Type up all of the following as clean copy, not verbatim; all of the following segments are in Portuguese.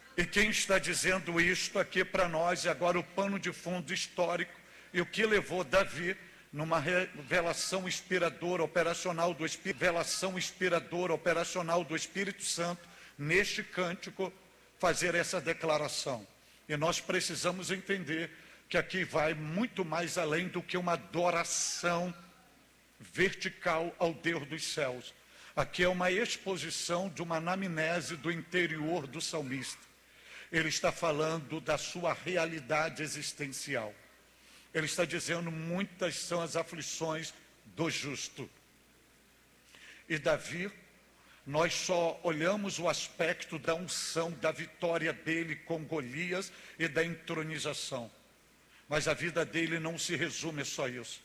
E quem está dizendo isto aqui para nós, e agora o pano de fundo histórico, e o que levou Davi, numa revelação inspiradora, operacional do Espírito Santo, neste cântico, fazer essa declaração. E nós precisamos entender que aqui vai muito mais além do que uma adoração vertical ao Deus dos céus. Aqui é uma exposição de uma anamnese do interior do salmista. Ele está falando da sua realidade existencial. Ele está dizendo: muitas são as aflições do justo. E Davi, nós só olhamos o aspecto da unção, da vitória dele com Golias e da entronização. Mas a vida dele não se resume a só isso.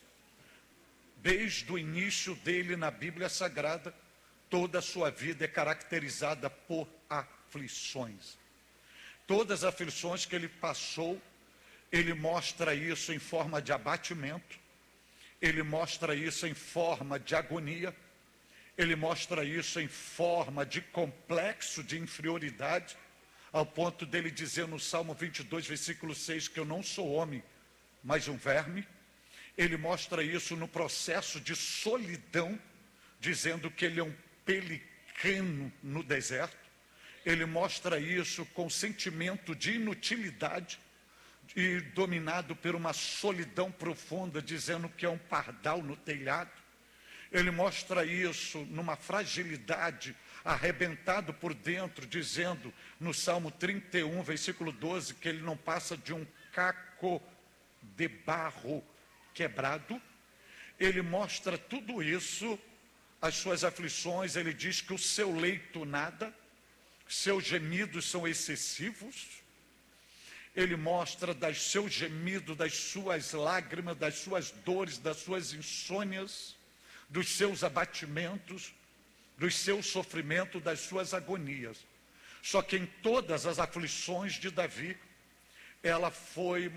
Desde o início dele na Bíblia Sagrada, toda a sua vida é caracterizada por aflições. Todas as aflições que ele passou, ele mostra isso em forma de abatimento, ele mostra isso em forma de agonia, ele mostra isso em forma de complexo de inferioridade, ao ponto dele dizer no Salmo 22, versículo 6, que eu não sou homem, mas um verme. Ele mostra isso no processo de solidão, dizendo que ele é um pelicano no deserto. Ele mostra isso com sentimento de inutilidade e dominado por uma solidão profunda, dizendo que é um pardal no telhado. Ele mostra isso numa fragilidade, arrebentado por dentro, dizendo no Salmo 31, versículo 12, que ele não passa de um caco de barro quebrado. Ele mostra tudo isso, as suas aflições. Ele diz que o seu leito nada, seus gemidos são excessivos. Ele mostra dos seus gemidos, das suas lágrimas, das suas dores, das suas insônias, dos seus abatimentos, dos seus sofrimentos, das suas agonias. Só que em todas as aflições de Davi, ela foi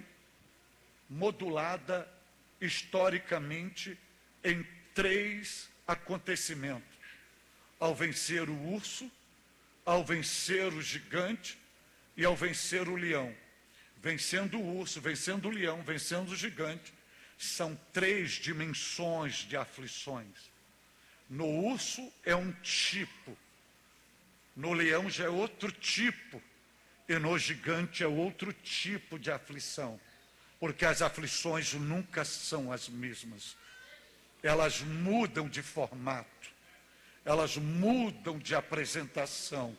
modulada historicamente em 3 acontecimentos: ao vencer o urso, ao vencer o gigante e ao vencer o leão. Vencendo o urso, vencendo o leão, vencendo o gigante, são 3 dimensões de aflições. No urso é um tipo, no leão já é outro tipo, e no gigante é outro tipo de aflição, porque as aflições nunca são as mesmas. Elas mudam de formato, elas mudam de apresentação.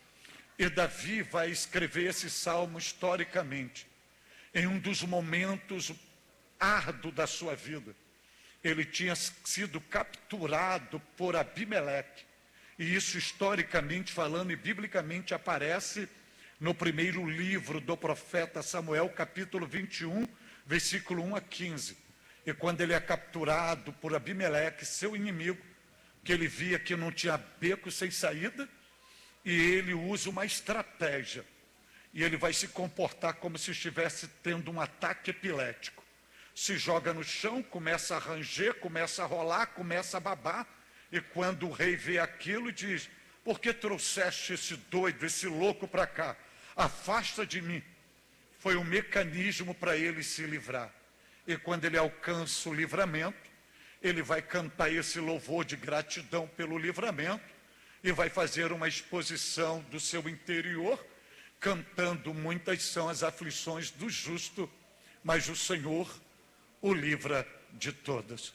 E Davi vai escrever esse salmo historicamente, em um dos momentos árduos da sua vida. Ele tinha sido capturado por Abimeleque, e isso historicamente falando e biblicamente aparece no primeiro livro do profeta Samuel, capítulo 21, versículo 1 a 15. E quando ele é capturado por Abimeleque, seu inimigo, que ele via que não tinha beco sem saída, e ele usa uma estratégia, e ele vai se comportar como se estivesse tendo um ataque epilético. Se joga no chão, começa a ranger, começa a rolar, começa a babar, e quando o rei vê aquilo, diz: por que trouxeste esse doido, esse louco para cá? Afasta de mim. Foi um mecanismo para ele se livrar. E quando ele alcança o livramento, ele vai cantar esse louvor de gratidão pelo livramento, e vai fazer uma exposição do seu interior, cantando: muitas são as aflições do justo, mas o Senhor o livra de todas.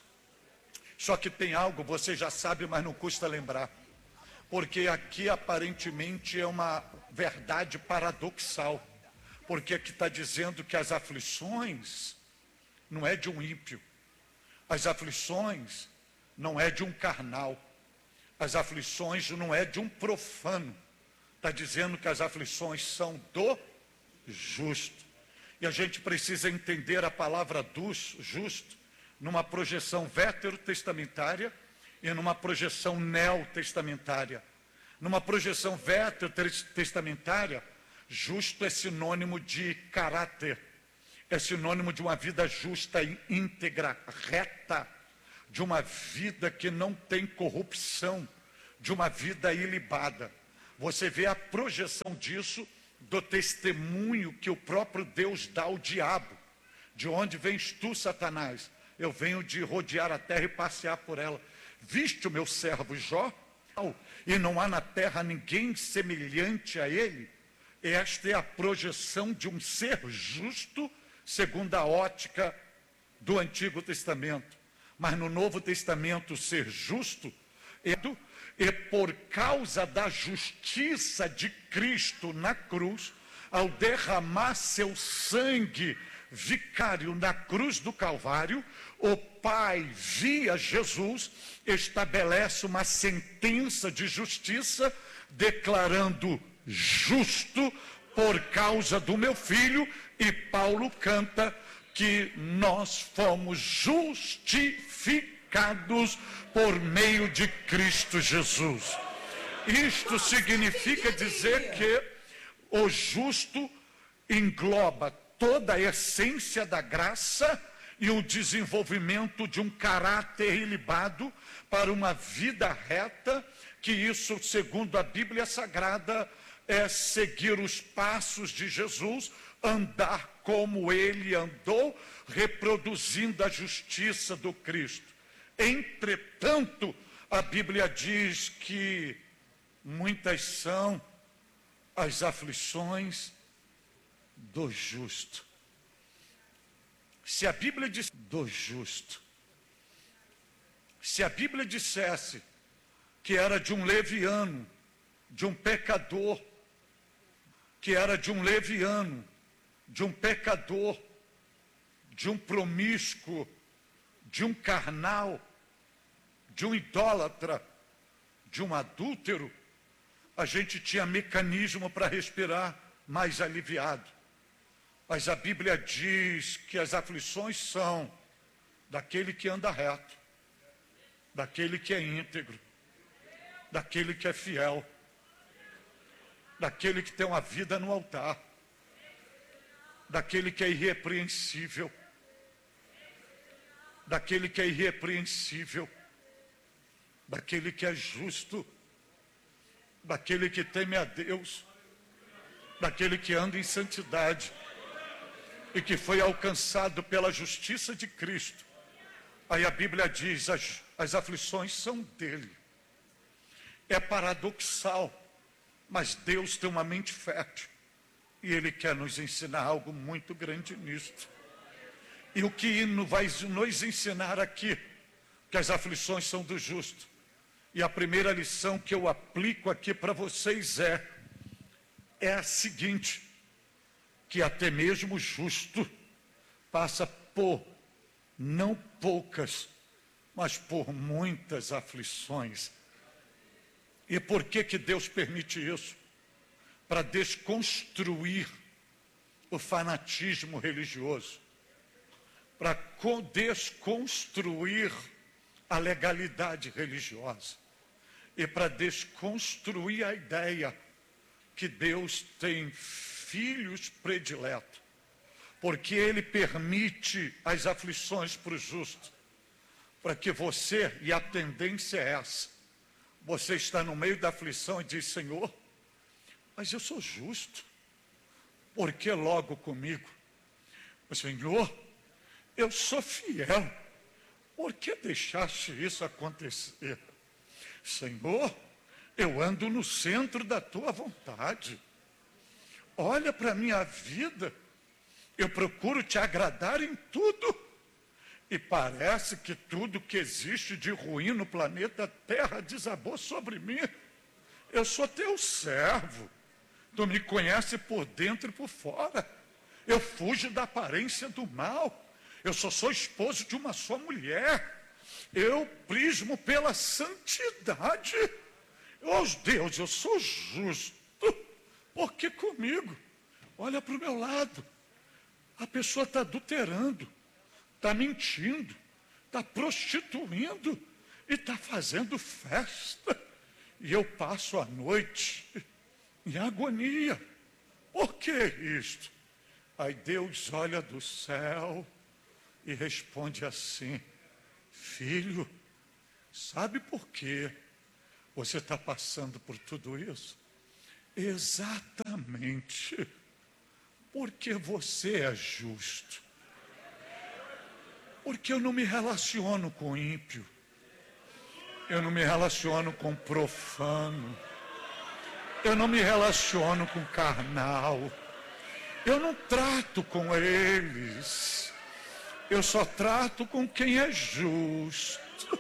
Só que tem algo, você já sabe, mas não custa lembrar, porque aqui aparentemente é uma verdade paradoxal, porque aqui está dizendo que as aflições não é de um ímpio, as aflições não é de um carnal, as aflições não é de um profano. Está dizendo que as aflições são do justo. E a gente precisa entender a palavra do justo numa projeção veterotestamentária e numa projeção neotestamentária. Numa projeção veterotestamentária, justo é sinônimo de caráter, é sinônimo de uma vida justa e íntegra, reta, de uma vida que não tem corrupção, de uma vida ilibada. Você vê a projeção disso do testemunho que o próprio Deus dá ao diabo. De onde vens tu, Satanás? Eu venho de rodear a terra e passear por ela. Viste o meu servo Jó? E não há na terra ninguém semelhante a ele. Esta é a projeção de um ser justo, segundo a ótica do Antigo Testamento. Mas no Novo Testamento, ser justo é por causa da justiça de Cristo na cruz, ao derramar seu sangue vicário na cruz do Calvário, o Pai, via Jesus, estabelece uma sentença de justiça, declarando justo por causa do meu filho, e Paulo canta que nós fomos justificados por meio de Cristo Jesus. Isto significa dizer que o justo engloba toda a essência da graça e o desenvolvimento de um caráter ilibado para uma vida reta, que isso, segundo a Bíblia Sagrada, é seguir os passos de Jesus, andar como ele andou, reproduzindo a justiça do Cristo. Entretanto, a Bíblia diz que muitas são as aflições do justo. Se a Bíblia diz do justo, se a Bíblia dissesse que era de um leviano, de um pecador, que era de um leviano, de um pecador, de um promíscuo, de um carnal, de um idólatra, de um adúltero, a gente tinha mecanismo para respirar mais aliviado. Mas a Bíblia diz que as aflições são daquele que anda reto, daquele que é íntegro, daquele que é fiel, daquele que tem uma vida no altar, daquele que é irrepreensível, daquele que é irrepreensível, daquele que é justo, daquele que teme a Deus, daquele que anda em santidade e que foi alcançado pela justiça de Cristo. Aí a Bíblia diz, as aflições são dele. É paradoxal, mas Deus tem uma mente fértil e ele quer nos ensinar algo muito grande nisto. E o que vai nos ensinar aqui, que as aflições são do justo. E a primeira lição que eu aplico aqui para vocês é a seguinte, que até mesmo o justo passa por não poucas, mas por muitas aflições. E por que Deus permite isso? Para desconstruir o fanatismo religioso, para desconstruir a legalidade religiosa e para desconstruir a ideia que Deus tem filhos prediletos, porque ele permite as aflições para o justo, para que você, e a tendência é essa, você está no meio da aflição e diz, Senhor, mas eu sou justo, por que logo comigo? Senhor, eu sou fiel, por que deixaste isso acontecer? Senhor, eu ando no centro da tua vontade, olha para a minha vida, eu procuro te agradar em tudo, e parece que tudo que existe de ruim no planeta Terra desabou sobre mim. Eu sou teu servo, tu me conhece por dentro e por fora, eu fujo da aparência do mal, eu só sou esposo de uma só mulher, eu prismo pela santidade. Oh Deus, eu sou justo, porque comigo, olha para o meu lado, a pessoa está adulterando, está mentindo, está prostituindo e está fazendo festa. E eu passo a noite em agonia. Por que isto? Aí Deus olha do céu e responde assim, filho, sabe por que você está passando por tudo isso? Exatamente justamente porque você é justo. Porque eu não me relaciono com ímpio. Eu não me relaciono com profano. Eu não me relaciono com carnal. Eu não trato com eles. Eu só trato com quem é justo.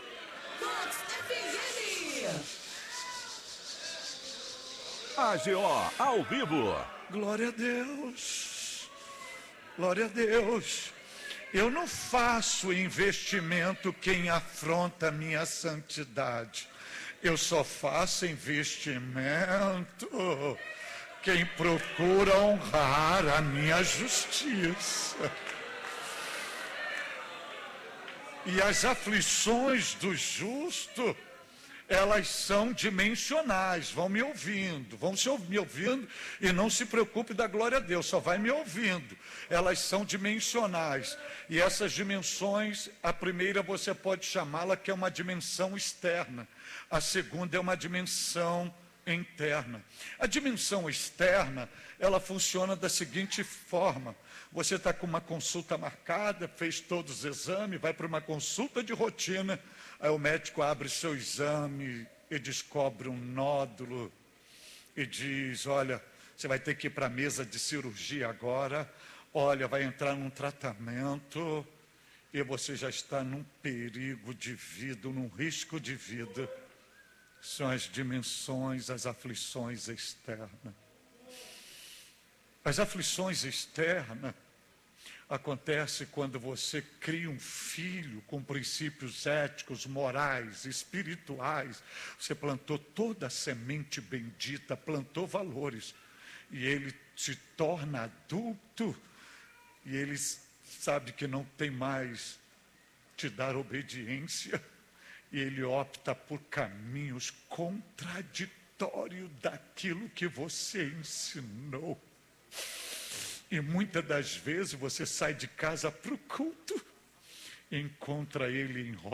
AGO ao vivo. Glória a Deus. Glória a Deus. Eu não faço investimento quem afronta a minha santidade. Eu só faço investimento quem procura honrar a minha justiça. E as aflições do justo, elas são dimensionais. Vão me ouvindo e não se preocupe da glória a Deus, só vai me ouvindo. Elas são dimensionais. E essas dimensões, a primeira você pode chamá-la que é uma dimensão externa. A segunda é uma dimensão interna. A dimensão externa, ela funciona da seguinte forma: você está com uma consulta marcada, fez todos os exames, vai para uma consulta de rotina, aí o médico abre seu exame e descobre um nódulo e diz: olha, você vai ter que ir para a mesa de cirurgia agora, olha, vai entrar num tratamento e você já está num perigo de vida, num risco de vida. São as dimensões, as aflições externas. As aflições externas acontecem quando você cria um filho com princípios éticos, morais, espirituais. Você plantou toda a semente bendita, plantou valores. E ele se torna adulto e ele sabe que não tem mais te dar obediência. E ele opta por caminhos contraditórios daquilo que você ensinou. E muitas das vezes você sai de casa para o culto, encontra ele em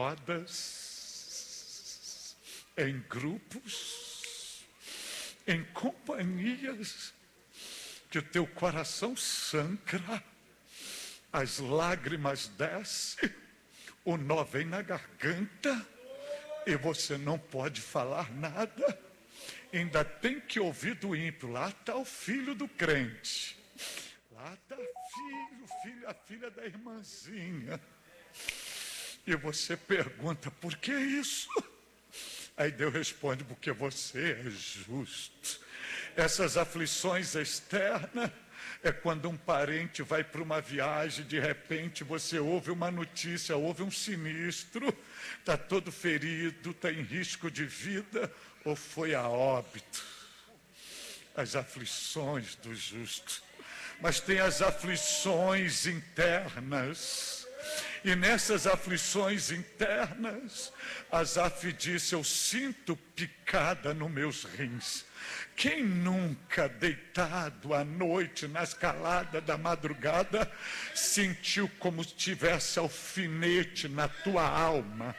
rodas, em grupos, em companhias, que o teu coração sangra, as lágrimas descem, o nó vem na garganta, e você não pode falar nada, ainda tem que ouvir do ímpio. Lá está o filho do crente, lá está a filha da irmãzinha, e você pergunta: por que isso? Aí Deus responde: porque você é justo. Essas aflições externas é quando um parente vai para uma viagem, de repente você ouve uma notícia, ouve um sinistro, está todo ferido, está em risco de vida ou foi a óbito. As aflições do justo. Mas tem as aflições internas. E nessas aflições internas, Asaf disse: eu sinto picada nos meus rins. Quem nunca, deitado à noite, na escalada da madrugada, sentiu como se tivesse alfinete na tua alma,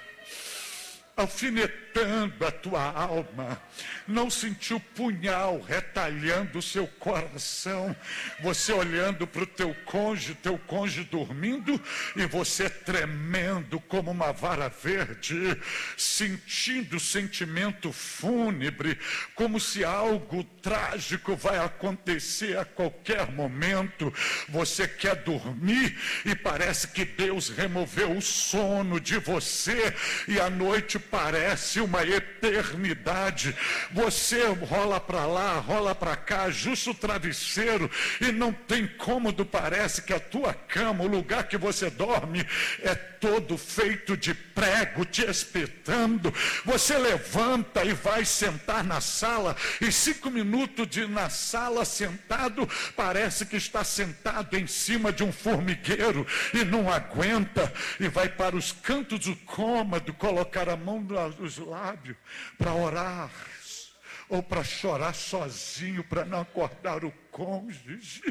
alfinetando a tua alma? Não sentiu punhal retalhando o seu coração? Você olhando para o teu cônjuge dormindo, e você tremendo como uma vara verde, sentindo sentimento fúnebre, como se algo trágico vai acontecer a qualquer momento. Você quer dormir e parece que Deus removeu o sono de você, e a noite parece uma eternidade. Você rola para lá, rola para cá, ajusta o travesseiro e não tem cômodo. Parece que a tua cama, o lugar que você dorme, é todo feito de prego te espetando. Você levanta e vai sentar na sala, e 5 minutos na sala sentado, parece que está sentado em cima de um formigueiro e não aguenta, e vai para os cantos do cômodo colocar a mão nos lábios para orar, ou para chorar sozinho, para não acordar o cônjuge,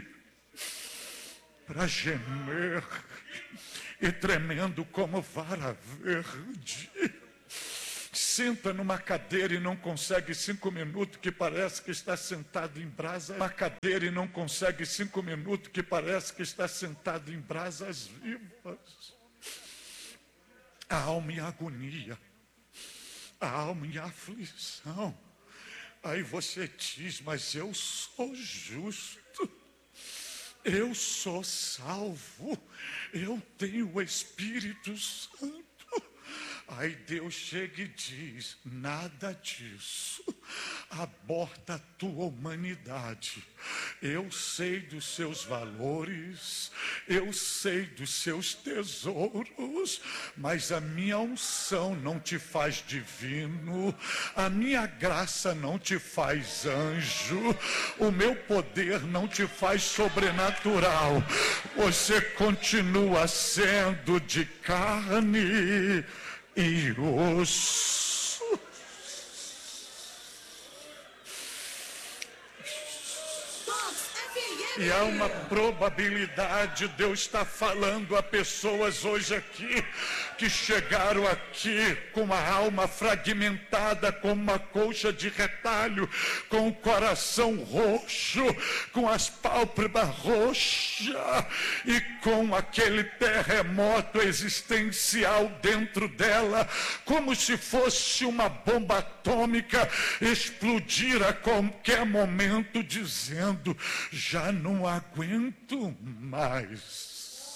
para gemer e tremendo como vara verde. senta numa cadeira e não consegue 5 minutos, que parece que está sentado em brasa. Uma cadeira e não consegue 5 minutos, que parece que está sentado em brasas vivas. A alma em agonia, a alma em aflição. Aí você diz, mas eu sou justo, eu sou salvo, eu tenho o Espírito Santo. Aí Deus chega e diz, nada disso, aborta a tua humanidade. Eu sei dos seus valores, eu sei dos seus tesouros, mas a minha unção não te faz divino, a minha graça não te faz anjo, o meu poder não te faz sobrenatural. Você continua sendo de carne e osso. E há uma probabilidade, Deus está falando a pessoas hoje aqui, que chegaram aqui com a alma fragmentada, com uma colcha de retalho, com o coração roxo, com as pálpebras roxas e com aquele terremoto existencial dentro dela, como se fosse uma bomba atômica explodir a qualquer momento, dizendo, já não aguento mais.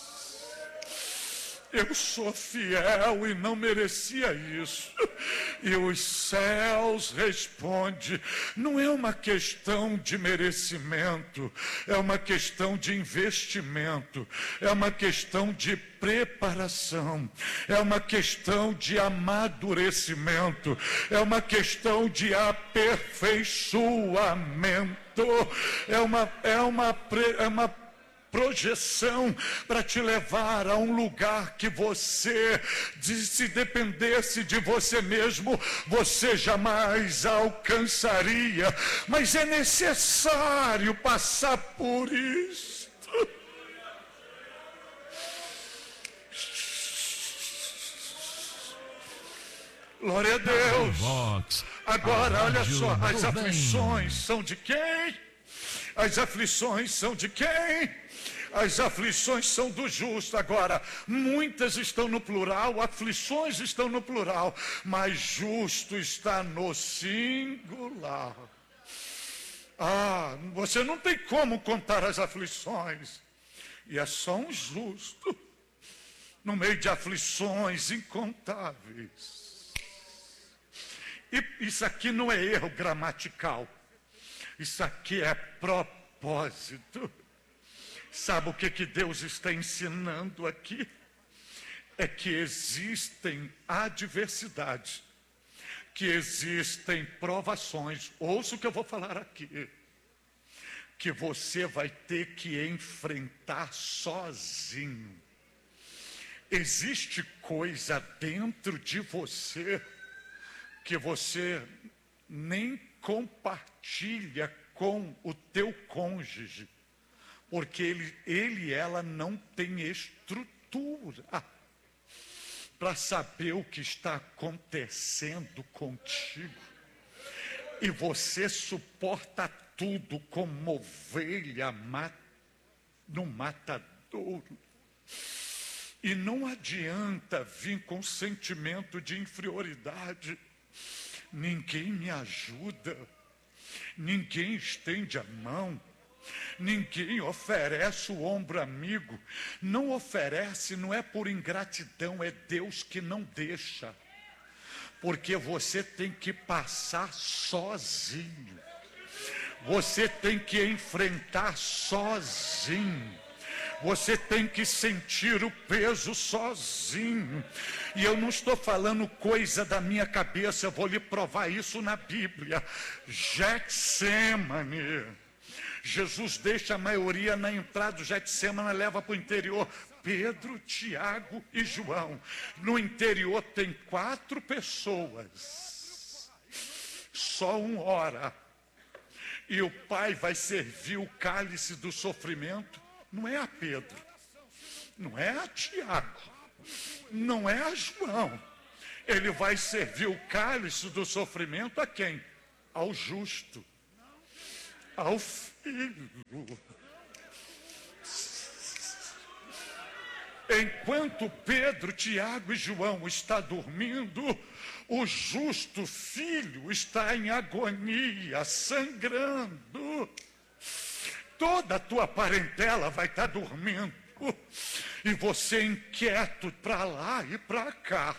Eu sou fiel e não merecia isso. E os céus respondem, não é uma questão de merecimento, é uma questão de investimento, é uma questão de preparação, é uma questão de amadurecimento, é uma questão de aperfeiçoamento, é uma projeção para te levar a um lugar que você, se dependesse de você mesmo, você jamais alcançaria. Mas é necessário passar por isso. Glória a Deus. Agora, olha só, as aflições são de quem? As aflições são de quem? As aflições são do justo. Agora, muitas estão no plural, aflições estão no plural, mas justo está no singular. Você não tem como contar as aflições. E é só um justo, no meio de aflições incontáveis. E isso aqui não é erro gramatical. Isso aqui é propósito. Sabe o que Deus está ensinando aqui? É que existem adversidades, que existem provações. Ouça o que eu vou falar aqui. Que você vai ter que enfrentar sozinho. Existe coisa dentro de você que você nem compartilha com o teu cônjuge, porque ele e ela não têm estrutura para saber o que está acontecendo contigo. E você suporta tudo como ovelha no matadouro. E não adianta vir com sentimento de inferioridade. Ninguém me ajuda, ninguém estende a mão, ninguém oferece o ombro amigo. Não oferece, não é por ingratidão, é Deus que não deixa. Porque você tem que passar sozinho. Você tem que enfrentar sozinho. Você tem que sentir o peso sozinho. E eu não estou falando coisa da minha cabeça, eu vou lhe provar isso na Bíblia. Getsêmani. Jesus deixa a maioria na entrada do Getsêmani, leva para o interior. Pedro, Tiago e João. No interior tem 4 pessoas. Só um ora. E o Pai vai servir o cálice do sofrimento. Não é a Pedro, não é a Tiago, não é a João, Ele vai servir o cálice do sofrimento a quem? Ao justo, ao filho. Enquanto Pedro, Tiago e João estão dormindo, o justo filho está em agonia, sangrando. Toda a tua parentela vai estar dormindo. E você inquieto para lá e para cá.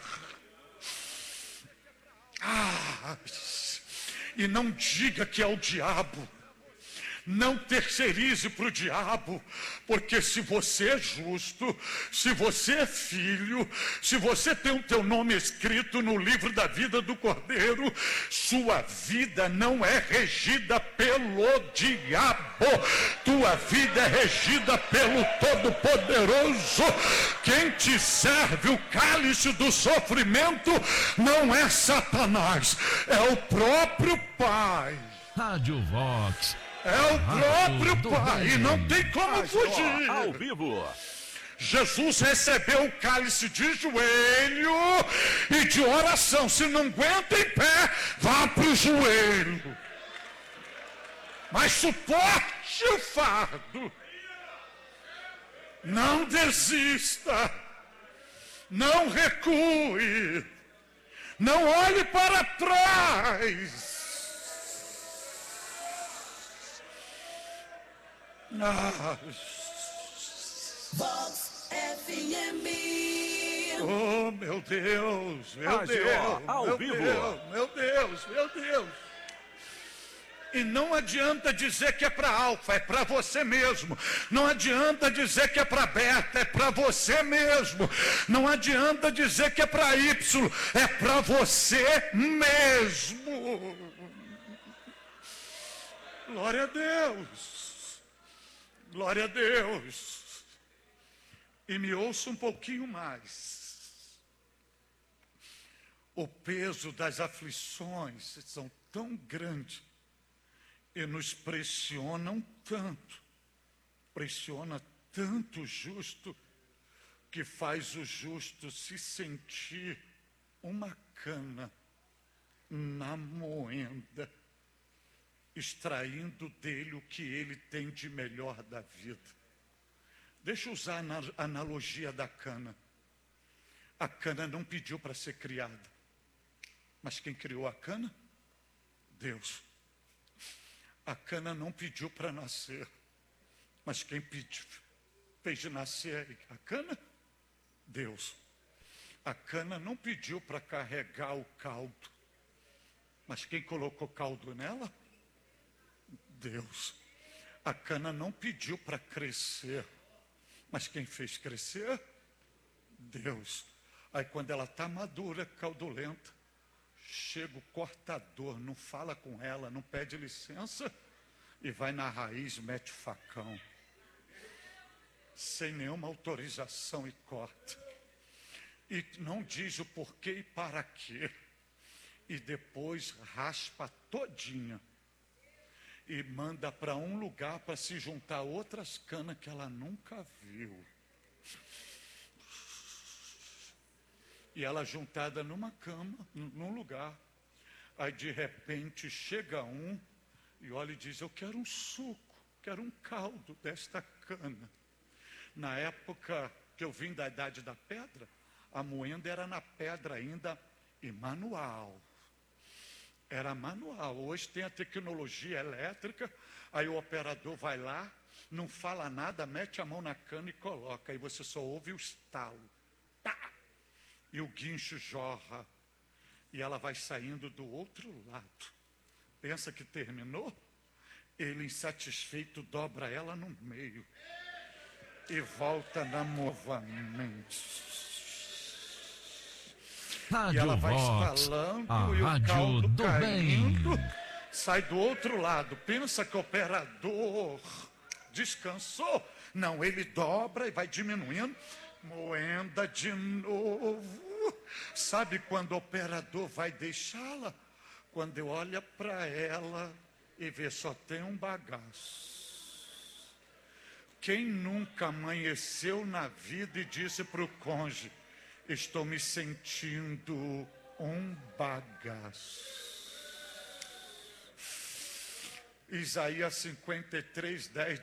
E não diga que é o diabo. Não terceirize para o diabo, porque se você é justo, se você é filho, se você tem o teu nome escrito no livro da vida do Cordeiro, sua vida não é regida pelo diabo, tua vida é regida pelo Todo-Poderoso. Quem te serve o cálice do sofrimento não é Satanás, é o próprio Pai. Rádio Vox. É o próprio Pai, e não tem como fugir. Ao vivo. Jesus recebeu o cálice de joelho e de oração. Se não aguenta em pé, vá para o joelho. Mas suporte o fardo. Não desista. Não recue. Não olhe para trás. Vox FM. Oh, meu Deus, meu Rádio Deus, ao meu vivo. Deus, meu Deus, meu Deus. E não adianta dizer que é para Alfa, é para você mesmo. Não adianta dizer que é para Beta, é para você mesmo. Não adianta dizer que é para Y, é para você mesmo. Glória a Deus. Glória a Deus. E me ouça um pouquinho mais. O peso das aflições são tão grande e nos pressionam tanto. Pressiona tanto o justo que faz o justo se sentir uma cana na moenda, extraindo dele o que ele tem de melhor da vida. Deixa eu usar a analogia da cana. A cana não pediu para ser criada. Mas quem criou a cana? Deus. A cana não pediu para nascer. Mas quem fez nascer a cana? Deus. A cana não pediu para carregar o caldo. Mas quem colocou caldo nela? Deus. A cana não pediu para crescer, mas quem fez crescer? Deus. Aí quando ela está madura, caudulenta, chega o cortador, não fala com ela, não pede licença e vai na raiz, mete o facão, sem nenhuma autorização e corta. E não diz o porquê e para quê. E depois raspa todinha. E manda para um lugar para se juntar a outras canas que ela nunca viu. E ela juntada numa cama, num lugar. Aí de repente chega um e olha e diz: eu quero um suco, quero um caldo desta cana. Na época que eu vim da Idade da Pedra, a moenda era na pedra ainda e manual. Era manual. Hoje tem a tecnologia elétrica, aí o operador vai lá, não fala nada, mete a mão na cana e coloca. Aí você só ouve o estalo. Tá! E o guincho jorra. E ela vai saindo do outro lado. Pensa que terminou? Ele, insatisfeito, dobra ela no meio. E volta novamente. Rádio E ela vai Vox, estalando a e o rádio caldo do caindo, bem. sai do outro lado. Pensa que o operador descansou. Não, ele dobra e vai diminuindo. Moenda de novo. Sabe quando o operador vai deixá-la? Quando eu olho para ela e vê só tem um bagaço. Quem nunca amanheceu na vida e disse para o cônjuge: estou me sentindo um bagaço. Isaías 53:10